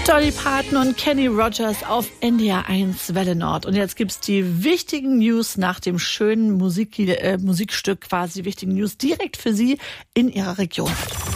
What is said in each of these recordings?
Dolly Parton und Kenny Rogers auf NDR 1 Welle Nord. Und jetzt gibt's die wichtigen News nach dem schönen Musikstück, quasi wichtigen News direkt für Sie in Ihrer Region.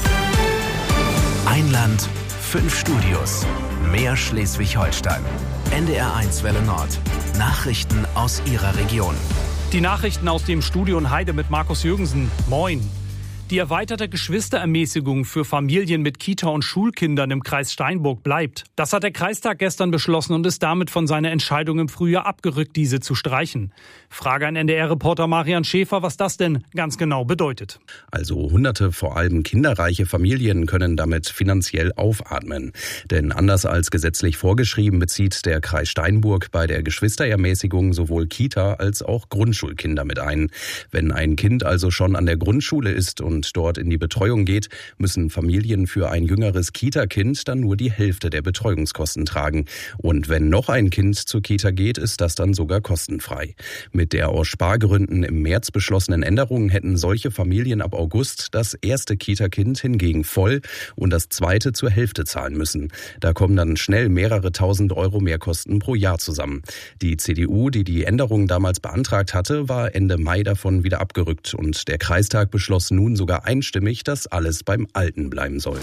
Ein Land, 5 Studios, mehr Schleswig-Holstein. NDR 1 Welle Nord. Nachrichten aus Ihrer Region. Die Nachrichten aus dem Studio in Heide mit Markus Jürgensen. Moin. Die erweiterte Geschwisterermäßigung für Familien mit Kita- und Schulkindern im Kreis Steinburg bleibt. Das hat der Kreistag gestern beschlossen und ist damit von seiner Entscheidung im Frühjahr abgerückt, diese zu streichen. Frage an NDR-Reporter Marian Schäfer, was das denn ganz genau bedeutet. Also hunderte, vor allem kinderreiche Familien können damit finanziell aufatmen. Denn anders als gesetzlich vorgeschrieben bezieht der Kreis Steinburg bei der Geschwisterermäßigung sowohl Kita- als auch Grundschulkinder mit ein. Wenn ein Kind also schon an der Grundschule ist und dort in die Betreuung geht, müssen Familien für ein jüngeres Kita-Kind dann nur die Hälfte der Betreuungskosten tragen. Und wenn noch ein Kind zur Kita geht, ist das dann sogar kostenfrei. Mit der aus Spargründen im März beschlossenen Änderung hätten solche Familien ab August das erste Kita-Kind hingegen voll und das zweite zur Hälfte zahlen müssen. Da kommen dann schnell mehrere tausend Euro Mehrkosten pro Jahr zusammen. Die CDU, die die Änderung damals beantragt hatte, war Ende Mai davon wieder abgerückt und der Kreistag beschloss nun sogar einstimmig, dass alles beim Alten bleiben soll.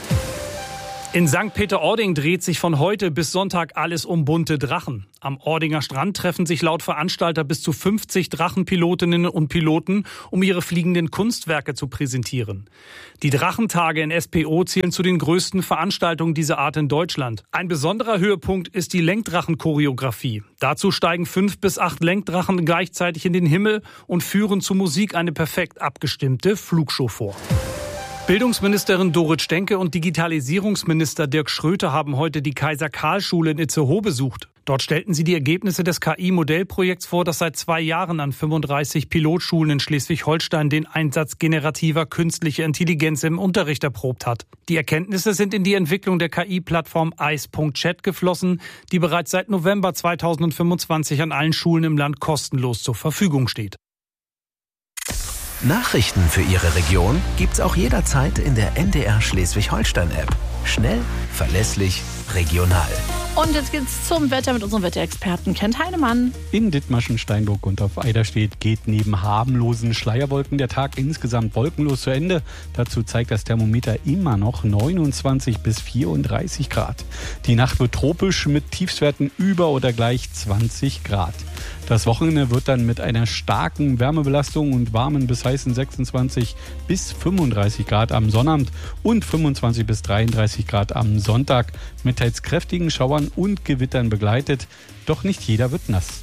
In St. Peter-Ording dreht sich von heute bis Sonntag alles um bunte Drachen. Am Ordinger Strand treffen sich laut Veranstalter bis zu 50 Drachenpilotinnen und Piloten, um ihre fliegenden Kunstwerke zu präsentieren. Die Drachentage in SPO zählen zu den größten Veranstaltungen dieser Art in Deutschland. Ein besonderer Höhepunkt ist die Lenkdrachen-Choreografie. Dazu steigen 5 bis 8 Lenkdrachen gleichzeitig in den Himmel und führen zur Musik eine perfekt abgestimmte Flugshow vor. Bildungsministerin Dorit Stenke und Digitalisierungsminister Dirk Schröter haben heute die Kaiser-Karl-Schule in Itzehoe besucht. Dort stellten sie die Ergebnisse des KI-Modellprojekts vor, das seit 2 Jahren an 35 Pilotschulen in Schleswig-Holstein den Einsatz generativer künstlicher Intelligenz im Unterricht erprobt hat. Die Erkenntnisse sind in die Entwicklung der KI-Plattform ice.chat geflossen, die bereits seit November 2025 an allen Schulen im Land kostenlos zur Verfügung steht. Nachrichten für Ihre Region gibt's auch jederzeit in der NDR Schleswig-Holstein-App. Schnell, verlässlich, regional. Und jetzt geht's zum Wetter mit unserem Wetterexperten Kent Heinemann. In Dithmarschen, Steinburg und auf Eiderstedt geht neben harmlosen Schleierwolken der Tag insgesamt wolkenlos zu Ende. Dazu zeigt das Thermometer immer noch 29 bis 34 Grad. Die Nacht wird tropisch mit Tiefstwerten über oder gleich 20 Grad. Das Wochenende wird dann mit einer starken Wärmebelastung und warmen bis heißen 26 bis 35 Grad am Sonnabend und 25 bis 33 Grad am Sonntag mit teils kräftigen Schauern und Gewittern begleitet. Doch nicht jeder wird nass.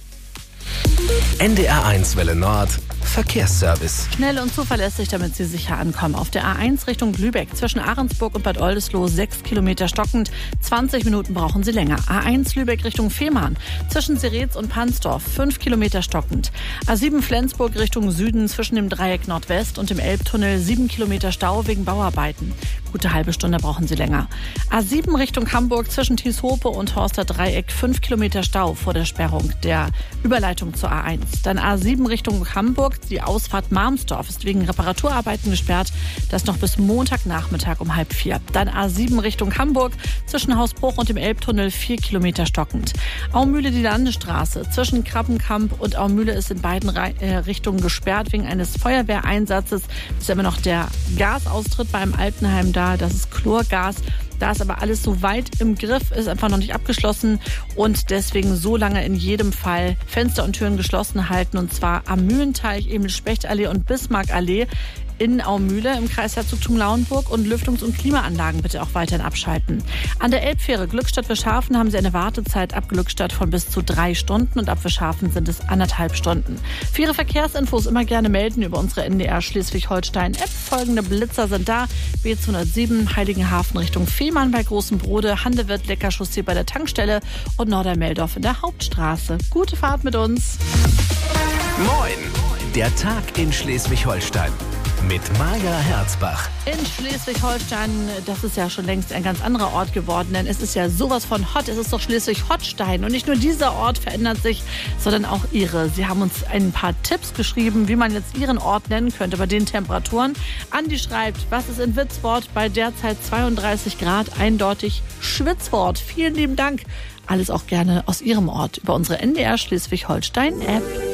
NDR 1 Welle Nord. Verkehrsservice. Schnell und zuverlässig, damit Sie sicher ankommen. Auf der A1 Richtung Lübeck zwischen Ahrensburg und Bad Oldesloe 6 Kilometer stockend. 20 Minuten brauchen Sie länger. A1 Lübeck Richtung Fehmarn zwischen Seretz und Pansdorf 5 Kilometer stockend. A7 Flensburg Richtung Süden zwischen dem Dreieck Nordwest und dem Elbtunnel 7 Kilometer Stau wegen Bauarbeiten. Gute halbe Stunde brauchen Sie länger. A7 Richtung Hamburg zwischen Thieshope und Horster Dreieck 5 Kilometer Stau vor der Sperrung der Überleitung zur A1. Dann A7 Richtung Hamburg. Die Ausfahrt Marmsdorf ist wegen Reparaturarbeiten gesperrt. Das noch bis Montagnachmittag um 3:30. Dann A7 Richtung Hamburg zwischen Hausbruch und dem Elbtunnel 4 Kilometer stockend. Aumühle die Landesstraße zwischen Krabbenkamp und Aumühle ist in beiden Richtungen gesperrt wegen eines Feuerwehreinsatzes. Es ist immer noch der Gasaustritt beim Altenheim da. Das ist Chlorgas. Da ist aber alles so weit im Griff, ist einfach noch nicht abgeschlossen und deswegen so lange in jedem Fall Fenster und Türen geschlossen halten und zwar am Mühlenteich, Emil-Specht-Allee und Bismarck-Allee in Aumühle im Kreis Herzogtum Lauenburg und Lüftungs- und Klimaanlagen bitte auch weiterhin abschalten. An der Elbfähre Glückstadt-Wischhafen haben Sie eine Wartezeit ab Glückstadt von bis zu 3 Stunden und ab Wischhafen sind es 1,5 Stunden. Für Ihre Verkehrsinfos immer gerne melden über unsere NDR Schleswig-Holstein-App. Folgende Blitzer sind da. B207 Heiligenhafen Richtung Fehmarn bei Großem Brode, Handewirt-Lecker-Chaussee bei der Tankstelle und Nordermeldorf in der Hauptstraße. Gute Fahrt mit uns. Moin! Der Tag in Schleswig-Holstein. mit Maja Herzbach. In Schleswig-Holstein, das ist ja schon längst ein ganz anderer Ort geworden, denn es ist ja sowas von hot. Es ist doch Schleswig-Holstein und nicht nur dieser Ort verändert sich, sondern auch Ihre. Sie haben uns ein paar Tipps geschrieben, wie man jetzt Ihren Ort nennen könnte bei den Temperaturen. Andi schreibt, was ist in Witzwort bei derzeit 32 Grad? Eindeutig Schwitzwort. Vielen lieben Dank. Alles auch gerne aus Ihrem Ort über unsere NDR Schleswig-Holstein-App.